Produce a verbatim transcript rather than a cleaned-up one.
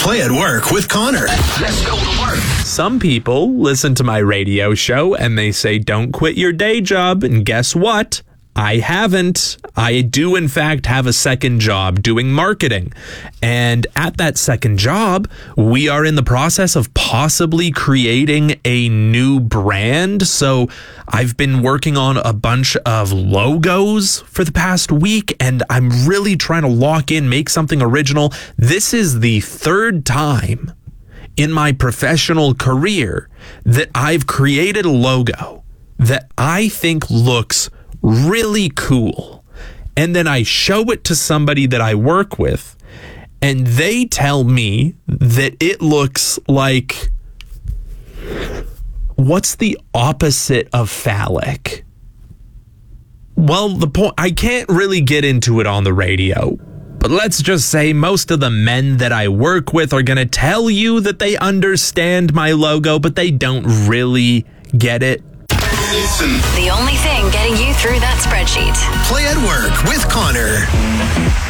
Play at Work with Connor. Let's go to work. Some people listen to my radio show and they say, don't quit your day job. And guess what? I haven't. I do, in fact, have a second job doing marketing. And at that second job, we are in the process of possibly creating a new brand. So I've been working on a bunch of logos for the past week, and I'm really trying to lock in, make something original. This is the third time in my professional career that I've created a logo that I think looks really cool. And then I show it to somebody that I work with, and they tell me that it looks like, what's the opposite of phallic? Well, the point, I can't really get into it on the radio, but let's just say most of the men that I work with are going to tell you that they understand my logo, but they don't really get it. Listen. The only thing getting you through that spreadsheet. Play at Work with Connor.